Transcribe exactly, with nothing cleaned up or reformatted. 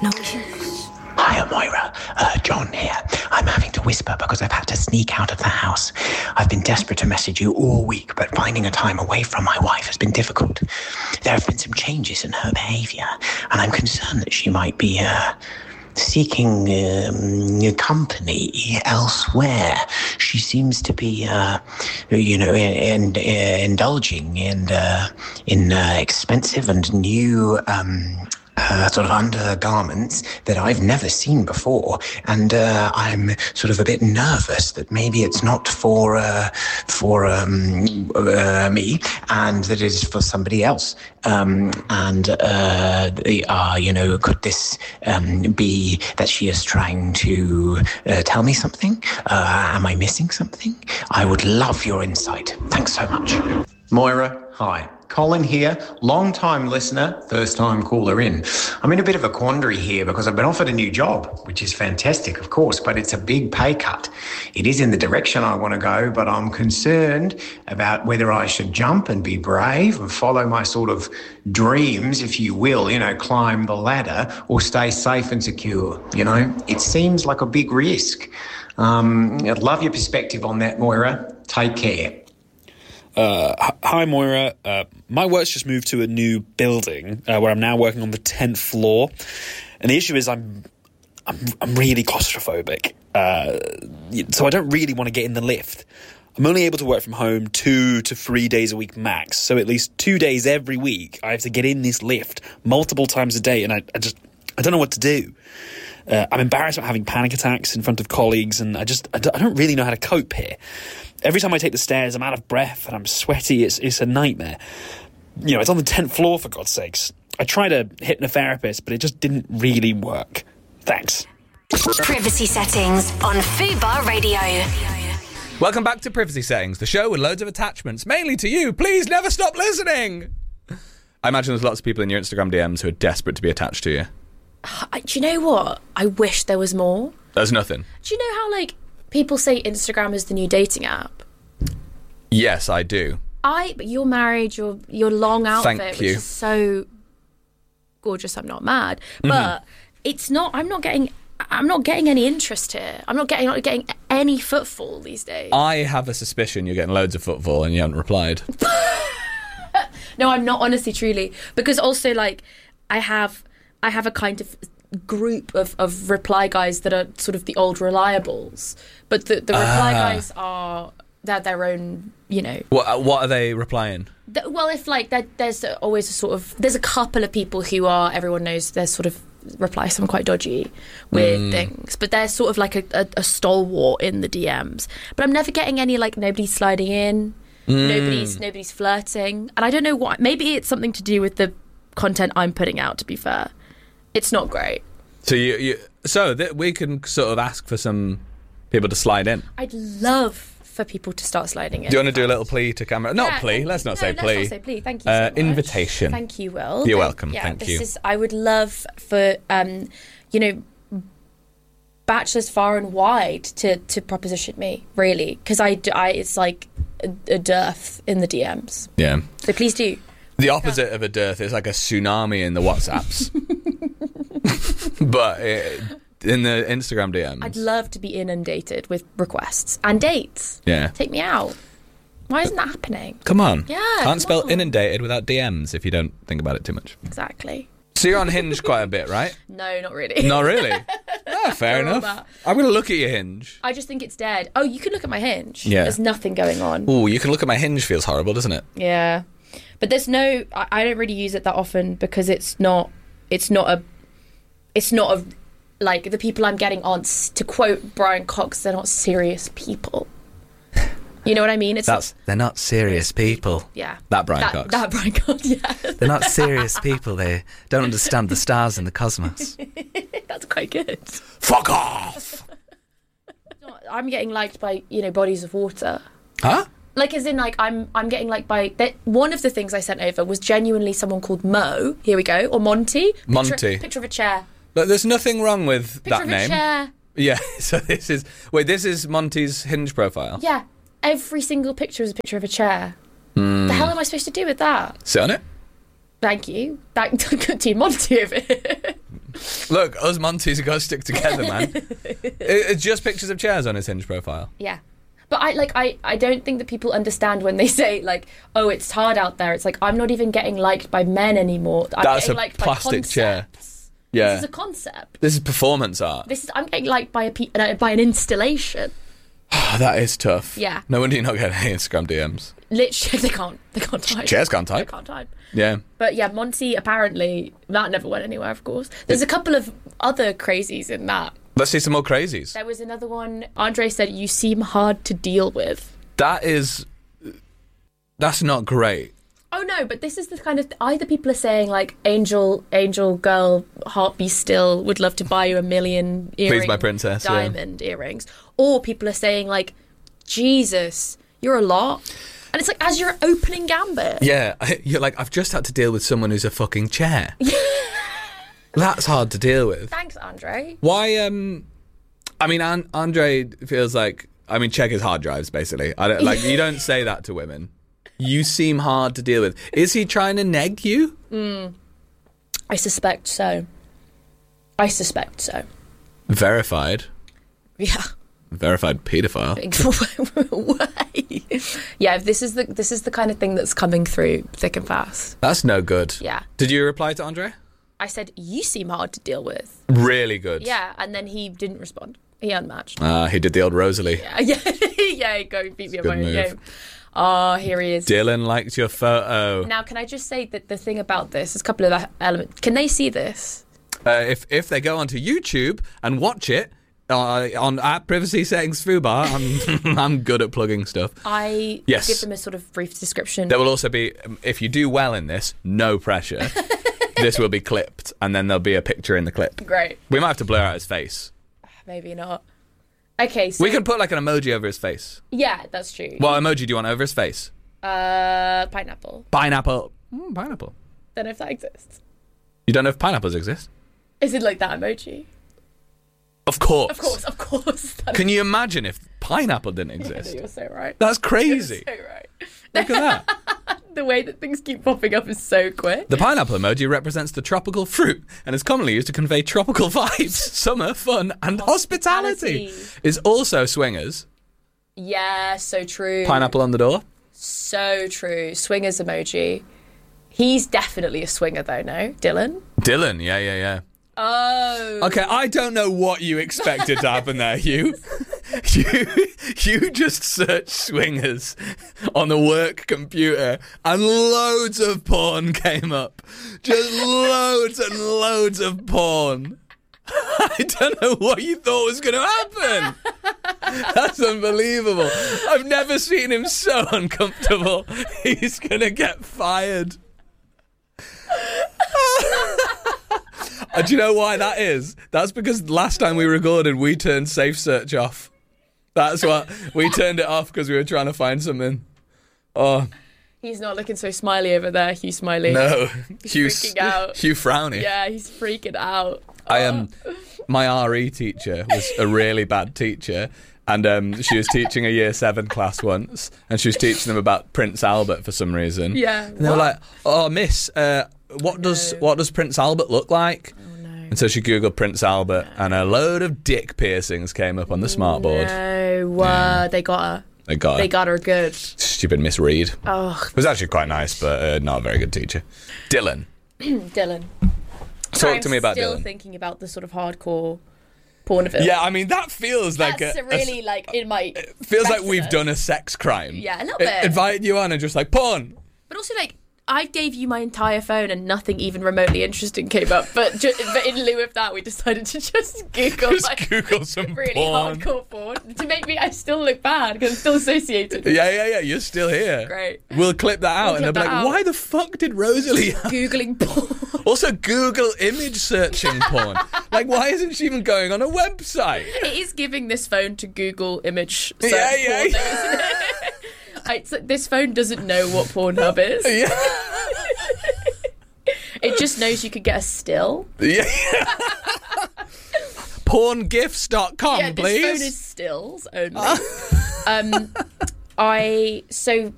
No use. Hiya, Moira. Uh, John here. I'm having to whisper because I've had to sneak out of the house. I've been desperate to message you all week, but finding a time away from my wife has been difficult. There have been some changes in her behaviour, and I'm concerned that she might be, uh... seeking um, company elsewhere. She seems to be, uh, you know, in, in, indulging in uh, in uh, expensive and new um, uh, sort of undergarments that I've never seen before, and uh, I'm sort of a bit nervous that maybe it's not for uh, for um, uh, me, and that it is for somebody else. Um, and uh, they are, you know, could this um, be that she is trying to uh, tell me something? Uh, am I missing something? I would love your insight. Thanks so much. Moira, hi. Colin here, long-time listener, first-time caller in. I'm in a bit of a quandary here because I've been offered a new job, which is fantastic, of course, but it's a big pay cut. It is in the direction I want to go, but I'm concerned about whether I should jump and be brave and follow my sort of dreams, if you will, you know, climb the ladder, or stay safe and secure, you know? It seems like a big risk. Um, I'd love your perspective on that, Moira. Take care. Uh, hi, Moira. Uh, my work's just moved to a new building uh, where I'm now working on the tenth floor. And the issue is I'm I'm, I'm really claustrophobic. Uh, so I don't really want to get in the lift. I'm only able to work from home two to three days a week max. So at least two days every week, I have to get in this lift multiple times a day. And I, I just, I don't know what to do. Uh, I'm embarrassed about having panic attacks in front of colleagues. And I just, I don't really know how to cope here. Every time I take the stairs, I'm out of breath and I'm sweaty. It's it's a nightmare. You know, it's on the tenth floor, for God's sakes. I tried a hypnotherapist, but it just didn't really work. Thanks. Privacy settings on Fubar Radio. Welcome back to Privacy Settings, the show with loads of attachments, mainly to you. Please never stop listening. I imagine there's lots of people in your Instagram D Ms who are desperate to be attached to you. Uh, do you know what? I wish there was more. There's nothing. Do you know how, like, people say Instagram is the new dating app? Yes, I do. I, but you're married, your your long outfit, Thank which you. is so gorgeous, I'm not mad. Mm-hmm. But it's not, I'm not getting, I'm not getting any interest here. I'm not getting, not getting any footfall these days. I have a suspicion you're getting loads of footfall and you haven't replied. No, I'm not, honestly, truly. Because also, like, I have, I have a kind of group of, of reply guys that are sort of the old reliables. But the, the reply Ah. guys are, they're their own, you know. What What are they replying? Th- Well, if like there, there's always a sort of there's a couple of people who are everyone knows there's sort of reply some quite dodgy weird Mm. things, but they're sort of like a, a, a stalwart in the D Ms. But I'm never getting any like nobody's sliding in, Mm. nobody's nobody's flirting, and I don't know what. Maybe it's something to do with the content I'm putting out. To be fair, it's not great. So you, you so that we can sort of ask for some people to slide in. I'd love for people to start sliding in. Do you want to do a little plea to camera? Not Yeah, plea. thank- Let's not no, say let's plea. not say plea. Thank you Uh, so much. invitation. Thank you, Will. You're Thank- welcome. Yeah, Thank this you. Is, I would love for, um, you know, bachelors far and wide to, to proposition me, really. Because I, d- I, it's like a, a dearth in the D Ms. Yeah. So please do. The opposite of a dearth is like a tsunami in the WhatsApps. But it, in the Instagram D Ms. I'd love to be inundated with requests and dates. Yeah. Take me out. Why isn't that happening? Come on. Yeah, Can't come spell on. inundated without D Ms if you don't think about it too much. Exactly. So you're on Hinge quite a bit, right? No, not really. Not really? Ah, fair Not all enough. that. I'm going to look at your Hinge. I just think it's dead. Oh, you can look at my Hinge. Yeah. There's nothing going on. Ooh, you can look at my Hinge feels horrible, doesn't it? Yeah, but there's no. I, I don't really use it that often because it's not. It's not a. It's not a. Like the people I'm getting on. To quote Brian Cox, they're not serious people. You know what I mean? It's That's they're not serious people. yeah. That Brian that, Cox. That Brian Cox. Yeah. They're not serious people. They don't understand the stars in the cosmos. That's quite good. Fuck off. I'm getting liked by you know bodies of water. Huh? Like as in like I'm I'm getting liked by that. One of the things I sent over was genuinely someone called Mo. Here we go, or Monty. Picture, Monty. Picture of a chair. Look, there's nothing wrong with Picture that of name. a chair. Yeah. So this is wait. This is Monty's Hinge profile. Yeah. Every single picture is a picture of a chair. Mm. The hell am I supposed to do with that? Sit on it. Thank you. Thank Team Monty over here. Look, us Monties have got to stick together, man. it, it's just pictures of chairs on his Hinge profile. Yeah. But I like I, I don't think that people understand when they say like, oh, it's hard out there. It's like I'm not even getting liked by men anymore. I'm That's getting a liked plastic by chair. concepts. Yeah. This is a concept. This is performance art. This is I'm getting liked by a pe- uh, by an installation. Oh, that is tough. Yeah. No wonder you're not getting any Instagram D Ms. Literally, they can't. They can't type. Chairs can't They type. can't type. Yeah. But yeah, Monty apparently that never went anywhere. Of course, there's a couple of other crazies in that. Let's see some more crazies. There was another one. Andre said, "You seem hard to deal with." That is... That's not great. Oh no, but this is the kind of either people are saying like angel, angel girl, heart be still, would love to buy you a million earrings, Please, my princess, yeah. diamond earrings, or people are saying like, Jesus, you're a lot, and it's like as your opening gambit. Yeah, you're like, I've just had to deal with someone who's a fucking chair. That's hard to deal with. Thanks, Andre. Why? Um, I mean, An- Andre feels like. I mean, check his hard drives. Basically, I don't like. You don't say that to women. You seem hard to deal with. Is he trying to neg you? Mm, I suspect so. I suspect so. Verified. Yeah. Verified paedophile. Yeah, this is the this is the kind of thing that's coming through thick and fast. That's no good. Yeah. Did you reply to Andre? I said, you seem hard to deal with. Really good. Yeah, and then he didn't respond. He unmatched. Ah, uh, he did the old Rosalie. Yeah, yeah, yeah, go beat me at Good my own move. game. Oh, here he is. Dylan liked your photo. Now, can I just say that the thing about this, there's a couple of elements. Can they see this? Uh, if if they go onto YouTube and watch it uh, on at Privacy Settings Fubar, I'm I'm good at plugging stuff. I Yes. give them a sort of brief description. There will also be, um, if you do well in this, no pressure. This will be clipped, and then there'll be a picture in the clip. Great. We might have to blur out his face. Maybe not. Okay, so... We can put like an emoji over his face. Yeah, that's true. What emoji do you want over his face? Uh, pineapple. Pineapple. Mm, pineapple. Don't know if that exists. You don't know if pineapples exist? Is it like that emoji? Of course. Of course, of course. That Can you imagine if pineapple didn't Yeah, exist? you're so right. That's crazy. You're so right. Look at that. The way that things keep popping up is so quick. The pineapple emoji represents the tropical fruit and is commonly used to convey tropical vibes, summer, fun, and hospitality. Hospitality. Is also swingers. Yeah, so true. Pineapple on the door. So true. Swingers emoji. He's definitely a swinger though, no? Dylan? Dylan, yeah, yeah, yeah. Oh. Okay, I don't know what you expected to happen there, Hugh. You, you just searched swingers on the work computer and loads of porn came up. Just loads and loads of porn. I don't know what you thought was going to happen. That's unbelievable. I've never seen him so uncomfortable. He's going to get fired. Uh, do you know why that is? That's because last time we recorded, we turned Safe Search off. That's what we turned it off because we were trying to find something. Oh He's not looking so smiley over there, Hugh Smiley. no, He's Hugh, freaking out. Hugh Frowny. Yeah, he's freaking out. I am. Um, my R E teacher was a really bad teacher, and um, she was teaching a year seven class once, and she was teaching them about Prince Albert for some reason. Yeah. and they were like, "Oh, Miss, uh, what does No. what does Prince Albert look like?" Oh no. And so she googled Prince Albert, and a load of dick piercings came up on the smartboard. No, uh, they got her. They got her. They got her good. Stupid Miss Reed. Oh, Was actually quite nice, but uh, not a very good teacher. Dylan, Dylan. talk to me about I'm still Dylan. thinking about the sort of hardcore porn of it. Yeah, I mean that feels like That's a, a really like in my. feels like we've retina. done a sex crime. Yeah, a little I- bit. Invited you on and just like porn. But also like. I gave you my entire phone and nothing even remotely interesting came up. But ju- but in lieu of that, we decided to just Google Just like Google some really porn. hardcore porn to make me. I still look bad because I'm still associated. Yeah, yeah, yeah. You're still here. Great. We'll clip that out, We'll and they'll clip be like, that out. "Why the fuck did Rosalie?" Googling porn. Also, Google image searching porn. Like, why isn't she even going on a website? It is giving this phone to Google image search Yeah, yeah, porn, yeah. though, isn't it? I- it's like this phone doesn't know what Pornhub is. Yeah, It just knows you could get a still. yeah. porn gifs dot com, Yeah, this please. phone is stills only. um, I so